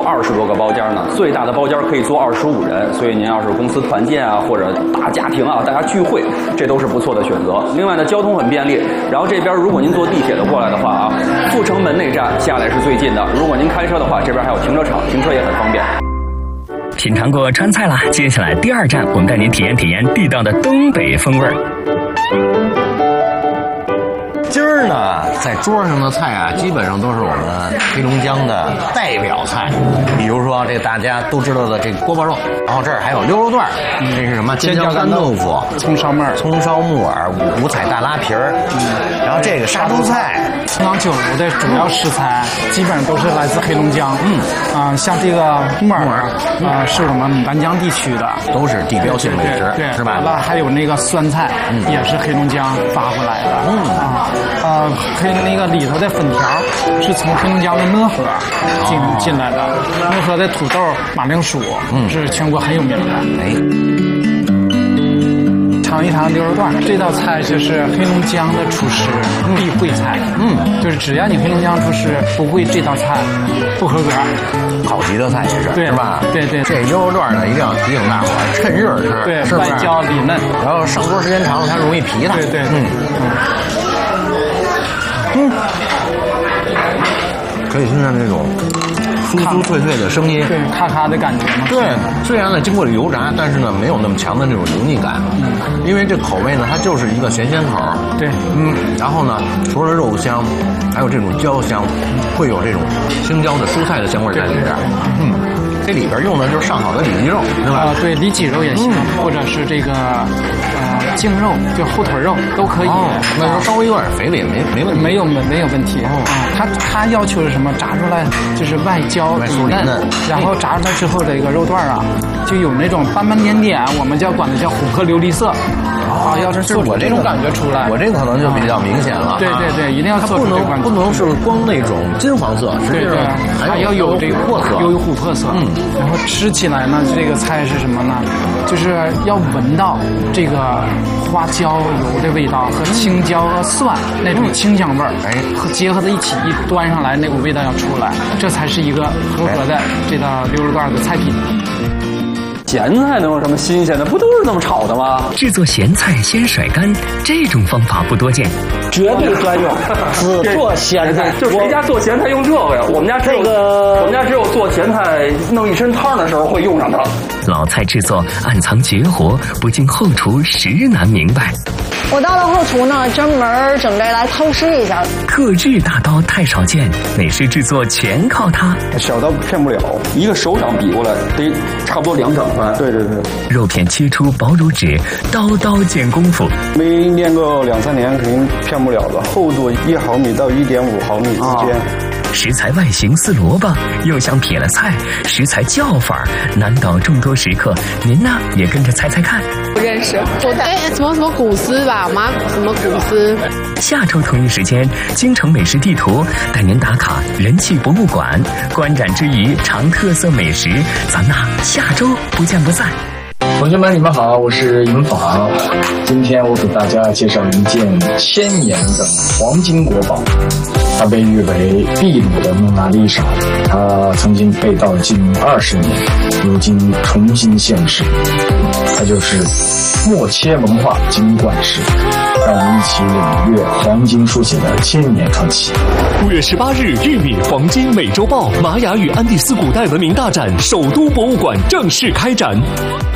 20多个包间呢，最大的包间可以坐25人，所以您要是公司团建啊，或者大家庭啊，大家聚会，这都是不错的选择。另外呢，交通很便利，然后这边如果您坐地铁的过来的话啊，阜成门内站下来是最近的。如果您开车的话，这边还有停车场，停车也很方便。 品尝过川菜了，接下来第2站，我们带您体验体验地道的东北风味儿。 今儿呢，在桌上的菜啊，基本上都是我们黑龙江的代表菜，比如说这大家都知道的这个锅包肉，然后这儿还有溜肉段，这是什么？尖椒干豆腐、 葱烧木耳、 五彩大拉皮儿，然后这个杀猪菜。 松阳酒楼的主要食材基本上都是来自黑龙江，像这个木耳是我们牡丹江地区的， 都是地标性美食， 对， 是吧？ 完了还有那个酸菜，也是黑龙江发过来的，那个里头的粉条是从黑龙江的讷河进来的，讷河的土豆、马铃薯是全国很有名的。尝一尝溜肉段，这道菜就是黑龙江的厨师必会菜。就是只要你黑龙江厨师不会这道菜，不合格。 好极的菜也是， 对是吧？ 对对， 这溜肉段呢，一定要提醒大伙儿趁热吃， 对， 是不是？ 外焦里嫩， 然后上桌时间长了，它容易皮它。 对， 可以听见那种酥酥脆脆的声音， 对，咔咔的感觉嘛。 对，虽然呢经过了油炸，但是呢没有那么强的那种油腻感，因为这口味呢它就是一个咸鲜口。 对， 然后呢除了肉香，还有这种椒香，会有这种青椒的蔬菜的香味在里边。这里边用的就是上好的里脊肉，对吧？ 对，里脊肉也行，或者是这个颈肉，就后腿肉都可以。 那就稍微有点肥了也没问题。 没有问题。它要求是什么？炸出来就是外焦里嫩，然后炸出来之后这个肉段就有那种斑斑点点，我们管它叫琥珀琉璃色。要是做出这种感觉出来， 我这个可能就比较明显了。 对，一定要做出这个感觉。 不能是光那种金黄色， 对，还要有这个琥珀色， 有琥珀色。然后吃起来呢，这个菜是什么呢？就是要闻到这个花椒油的味道和青椒和蒜那种清香味儿，结合在一起，一端上来那股味道要出来，这才是一个合格的这道溜肉段的菜品。 咸菜能有什么新鲜的？不都是那么炒的吗？ 制作咸菜先甩干，这种方法不多见， 绝对专用，只做咸菜。 就谁家做咸菜用这个呀？我们家只有做咸菜弄一身汤的时候会用上它。 老菜制作暗藏绝活，不经后厨实难明白。 我到了后厨呢，专门准备来偷师一下。 特制大刀太少见，美食制作全靠它。 小刀骗不了，一个手掌比过来得差不多2掌宽。对。 肉片切出薄如纸，刀刀见功夫。 没练个2-3年，肯定骗不了的。厚度1毫米到1.5毫米之间。 食材外形似萝卜，又像撇了菜，食材叫法难倒众多食客。您呢，也跟着猜猜看。 不认识，什么古丝吧，什么古丝。 下周同一时间，京城美食地图带您打卡人气博物馆，观展之余尝特色美食。咱呐，下周不见不散。 同学们，你们好，我是尹昉。今天我给大家介绍一件1000年的黄金国宝，它被誉为秘鲁的蒙娜丽莎，它曾经被盗近20年，如今重新现世。它就是默切文化金冠石，让我们一起领略黄金书写的1000年传奇。 5月18日，玉米黄金美洲豹玛雅与安第斯古代文明大展首都博物馆正式开展。